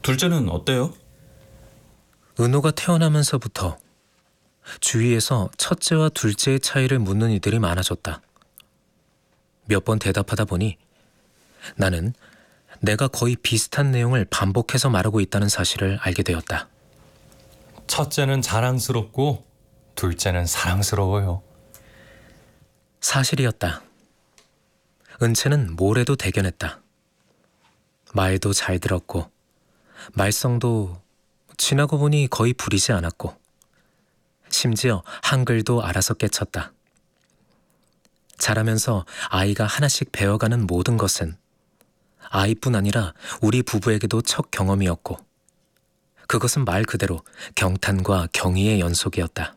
둘째는 어때요? 은호가 태어나면서부터 주위에서 첫째와 둘째의 차이를 묻는 이들이 많아졌다. 몇 번 대답하다 보니 나는 내가 거의 비슷한 내용을 반복해서 말하고 있다는 사실을 알게 되었다. 첫째는 자랑스럽고 둘째는 사랑스러워요. 사실이었다. 은채는 뭐래도 대견했다. 말도 잘 들었고 말썽도 지나고 보니 거의 부리지 않았고 심지어 한글도 알아서 깨쳤다. 자라면서 아이가 하나씩 배워가는 모든 것은 아이뿐 아니라 우리 부부에게도 첫 경험이었고 그것은 말 그대로 경탄과 경의의 연속이었다.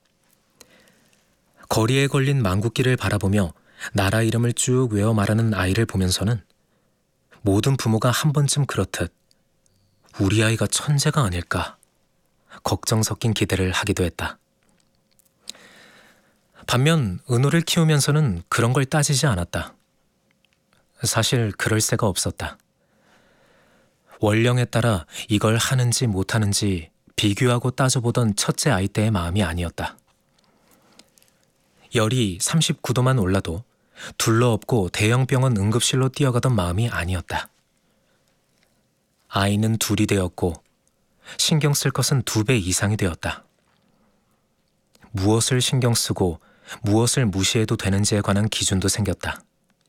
거리에 걸린 망국기를 바라보며 나라 이름을 쭉 외워 말하는 아이를 보면서는 모든 부모가 한 번쯤 그렇듯 우리 아이가 천재가 아닐까 걱정 섞인 기대를 하기도 했다. 반면 은호를 키우면서는 그런 걸 따지지 않았다. 사실 그럴 새가 없었다. 원령에 따라 이걸 하는지 못하는지 비교하고 따져보던 첫째 아이 때의 마음이 아니었다. 열이 39도만 올라도 둘러엎고 대형병원 응급실로 뛰어가던 마음이 아니었다. 아이는 둘이 되었고 신경 쓸 것은 2배 이상이 되었다. 무엇을 신경 쓰고 무엇을 무시해도 되는지에 관한 기준도 생겼다.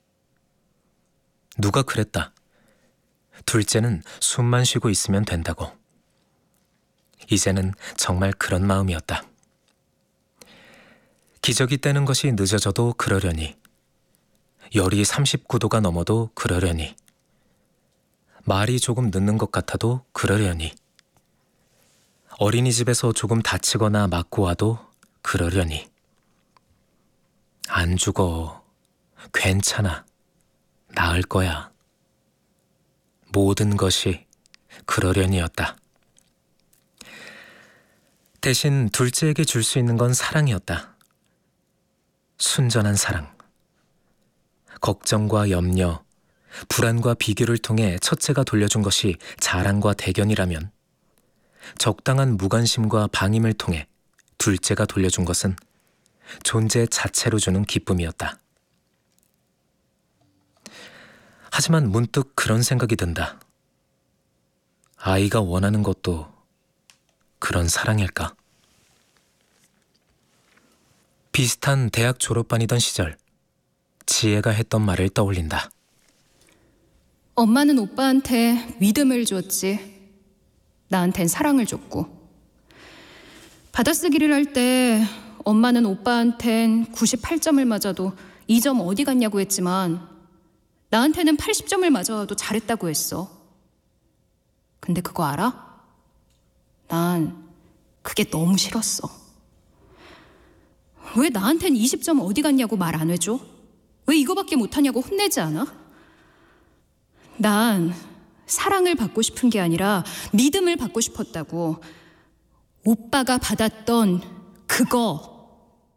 누가 그랬다. 둘째는 숨만 쉬고 있으면 된다고. 이제는 정말 그런 마음이었다. 기저귀 떼는 것이 늦어져도 그러려니, 열이 39도가 넘어도 그러려니, 말이 조금 늦는 것 같아도 그러려니, 어린이집에서 조금 다치거나 맞고 와도 그러려니. 안 죽어. 괜찮아. 나을 거야. 모든 것이 그러려니였다. 대신 둘째에게 줄 수 있는 건 사랑이었다. 순전한 사랑. 걱정과 염려, 불안과 비교를 통해 첫째가 돌려준 것이 자랑과 대견이라면 적당한 무관심과 방임을 통해 둘째가 돌려준 것은 존재 자체로 주는 기쁨이었다. 하지만 문득 그런 생각이 든다. 아이가 원하는 것도 그런 사랑일까? 비슷한 대학 졸업반이던 시절 지혜가 했던 말을 떠올린다. 엄마는 오빠한테 믿음을 줬지. 나한텐 사랑을 줬고. 받아쓰기를 할 때 엄마는 오빠한텐 98점을 맞아도 2점 어디 갔냐고 했지만 나한테는 80점을 맞아도 잘했다고 했어. 근데 그거 알아? 난 그게 너무 싫었어. 왜 나한텐 20점 어디 갔냐고 말 안 해줘? 왜 이거밖에 못하냐고 혼내지 않아? 난 사랑을 받고 싶은 게 아니라 믿음을 받고 싶었다고. 오빠가 받았던 그거